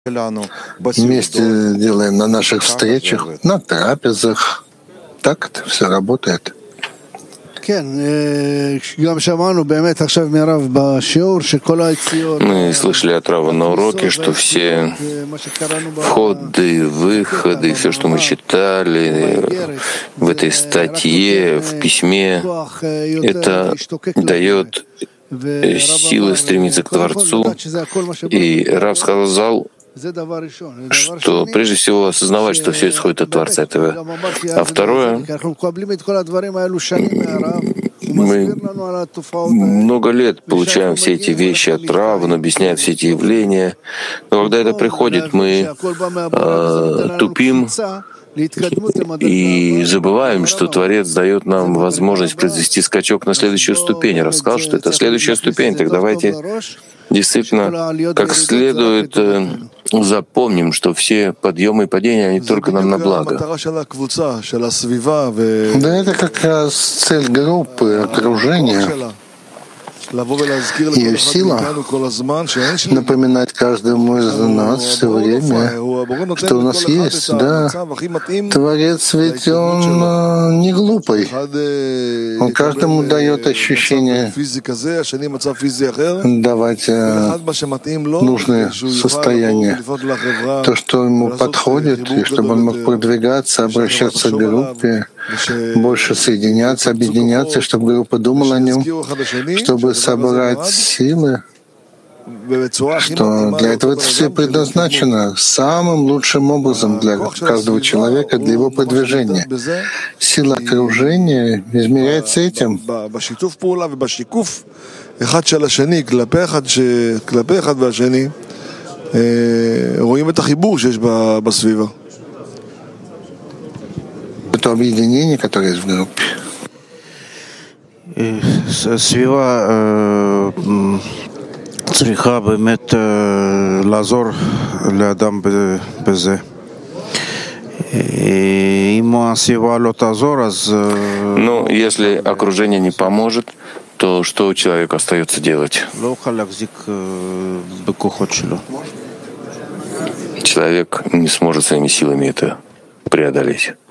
вместе делаем на наших встречах, на трапезах. Так это все работает. Мы слышали от Рава на уроке, что все входы, выходы, все, что мы читали в этой статье, в письме, это дает силы стремиться к Творцу. И Рав сказал, что прежде всего осознавать, что все исходит от Творца этого. А второе, мы много лет получаем все эти вещи от Рава, он объясняет все эти явления. Но когда это приходит, мы тупим и забываем, что Творец дает нам возможность произвести скачок на следующую ступень. Я рассказал, что это следующая ступень. Так давайте действительно как следует запомним, что все подъемы и падения, они только нам на благо. Да, это как раз цель группы, окружения. Ее сила — напоминать каждому из нас все время, что у нас есть. Да, Творец ведь он не глупый. Он каждому дает ощущение давать нужное состояние, то, что ему подходит, и чтобы он мог продвигаться, обращаться к группе, больше соединяться, объединяться, чтобы группа думала о нем, чтобы собрать силы, что для этого это все предназначено самым лучшим образом для каждого человека, для его продвижения. Сила окружения измеряется этим. Это объединение, которое есть в группе. סביבה צריכה באמת לעזור לאדם בזה. אם הסביבה לא תעזור, אז... Ну, если окружение не поможет, то что у человека остается делать? לא אוכל להחזיק בכוחות שלו. Человек не сможет своими силами это преодолеть.